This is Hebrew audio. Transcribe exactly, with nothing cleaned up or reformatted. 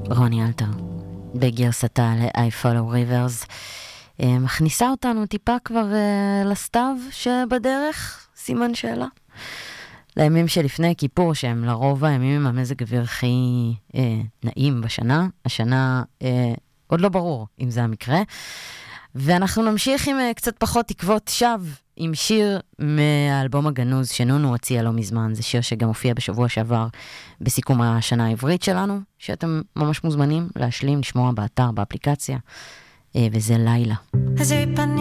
רוני אלתר, בגרסתה ל-I Follow Rivers, מכניסה אותנו טיפה כבר לסתיו שבדרך, סימן שאלה. לימים שלפני כיפור, שהם לרוב הימים עם המזג אוויר הכי אה, נעים בשנה, השנה אה, עוד לא ברור אם זה המקרה, ואנחנו נמשיך עם אה, קצת פחות תקוות שווא, עם שיר מהאלבום הגנוז שנונו הוציאה לא מזמן. זה שיר שגם הופיע בשבוע שעבר בסיכום השנה העברית שלנו, שאתם ממש מוזמנים להשלים, לשמוע באתר, באפליקציה, אה, וזה לילה.